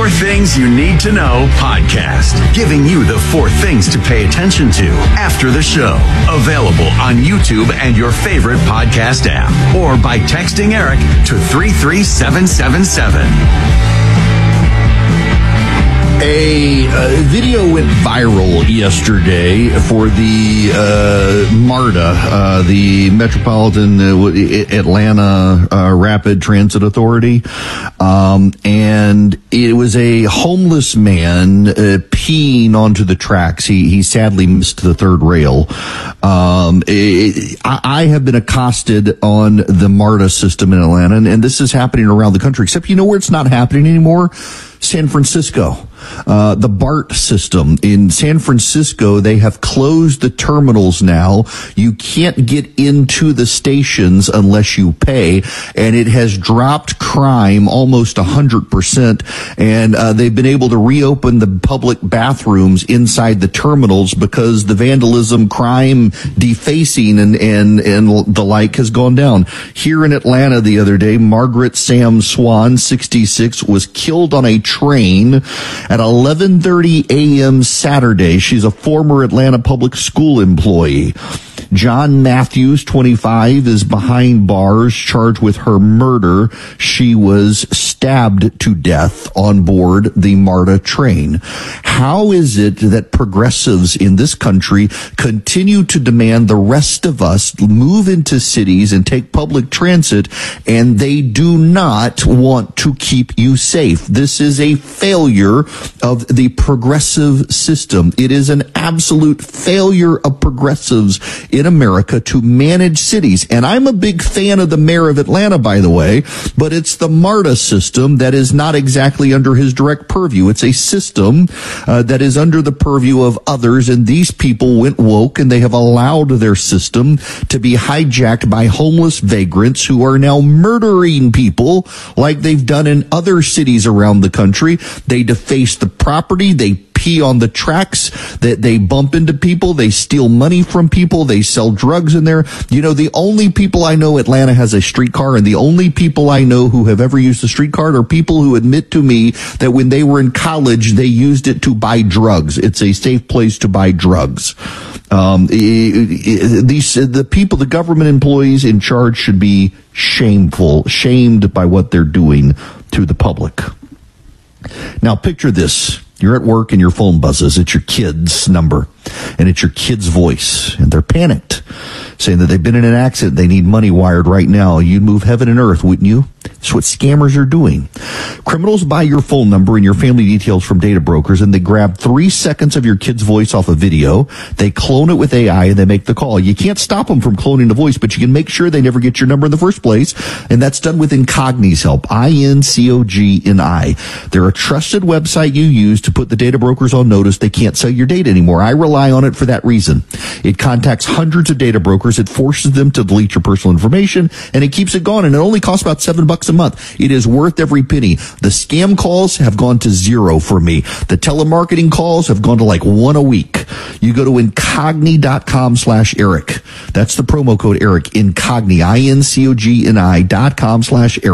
Four Things You Need to Know podcast, giving you the four things to pay attention to after the show. Available on YouTube and your favorite podcast app, or by texting Eric to 33777. A video went viral yesterday for the MARTA, the Metropolitan Atlanta Rapid Transit Authority, and it was a homeless man peeing onto the tracks. He sadly missed the third rail. I have been accosted on the MARTA system in Atlanta, and this is happening around the country, except you know where it's not happening anymore? San Francisco. The BART system in San Francisco, they have closed the terminals now. You can't get into the stations unless you pay, and it has dropped crime almost 100%. And they've been able to reopen the public bathrooms inside the terminals because the vandalism, crime, defacing, and the like has gone down. Here in Atlanta the other day, Margaret Sam Swan, 66, was killed on a train at 11:30 a.m. Saturday. She's a former Atlanta public school employee. John Matthews, 25, is behind bars, charged with her murder. She was stabbed to death on board the MARTA train. How is it that progressives in this country continue to demand the rest of us move into cities and take public transit, and they do not want to keep you safe? This is a failure of the progressive system. It is an absolute failure of progressives in America to manage cities. And I'm a big fan of the mayor of Atlanta, by the way, but it's the MARTA system that is not exactly under his direct purview. It's a system that is under the purview of others, and these people went woke, and they have allowed their system to be hijacked by homeless vagrants who are now murdering people like they've done in other cities around the country. They deface the property, they pee on the tracks, that they bump into people, they steal money from people, they sell drugs in there. You know, the only people I know Atlanta has a streetcar, and the only people I know who have ever used a streetcar are people who admit to me that when they were in college, they used it to buy drugs. It's a safe place to buy drugs. The people, the government employees in charge should be shamed by what they're doing to the public. Now, picture this. You're at work and your phone buzzes. It's your kid's number, and it's your kid's voice, and they're panicked, saying that they've been in an accident. They need money wired right now. You'd move heaven and earth, wouldn't you? That's what scammers are doing. Criminals buy your phone number and your family details from data brokers, and they grab 3 seconds of your kid's voice off a video. They clone it with AI, and they make the call. You can't stop them from cloning the voice, but you can make sure they never get your number in the first place, and that's done with Incogni's help, INCOGNI. They're a trusted website you use to put the data brokers on notice they can't sell your data anymore. I rely on it for that reason. It contacts hundreds of data brokers. It forces them to delete your personal information, and it keeps it gone, and it only costs about $7 a month. It is worth every penny. The scam calls have gone to zero for me. The telemarketing calls have gone to like 1 a week. You go to incogni.com/Eric. That's the promo code Eric. Incogni, INCOGNI.com/Eric.